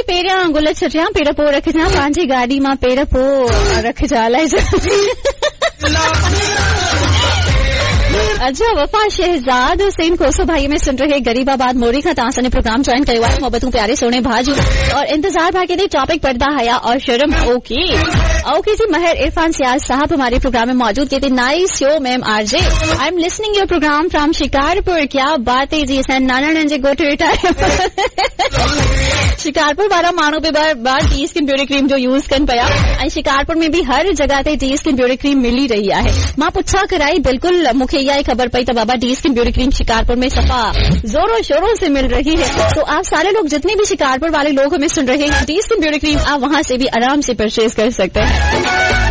पेरियां गुल छटियां पेड़ पो रखजां पंहिंजी गाड़ी मां पेड़ पो रखजा अच्छा वफा शहजाद हुसैन कोसो भाई में सुन रहे गरीबाबाद मोरी का तांसा ने प्रोग्राम ज्वाइन करवाया है मोहब्बतों प्यारे सोने भाजू और इंतजार भाग्य ने टॉपिक पर्दा हया और शर्म ओके जी महर इरफान सियाज साहब हमारे प्रोग्राम में मौजूद कहते nice show ma'am RJ I am listening your programme from Shikarpur क्या बात है जी सन नाना नंजे गो टू रिटायर शिकारपुर वाला माण्हू पे बार टी स्किन ब्यूटी क्रीम जो यूज कन पया ऐं शिकारपुर में भी हर जगह ते टी स्किन ब्यूटी क्रीम मिली रही है मां पुछा कराई बिल्कुल मुखे इहा खबर पई तो बाबा T skin beauty cream Shikarpur में सफा जोरों शोरों से मिल रही है तो आप सारे लोग जितने भी शिकारपुर वाले लोग हमें सुन रहे हैं टी स्किन ब्यूटी क्रीम आप वहां से भी आराम से परचेज कर सकते हैं